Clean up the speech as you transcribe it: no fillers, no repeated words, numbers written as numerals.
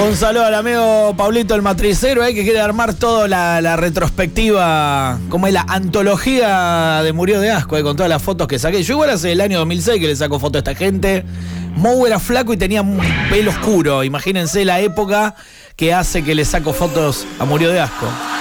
Un saludo al amigo Pablito el Matricero, que quiere armar toda la retrospectiva, como es la antología de Murió de Asco, con todas las fotos que saqué. Yo igual hace el año 2006 que le saco fotos a esta gente. Mou era flaco y tenía un pelo oscuro. Imagínense la época que hace que le saco fotos a Murió de Asco.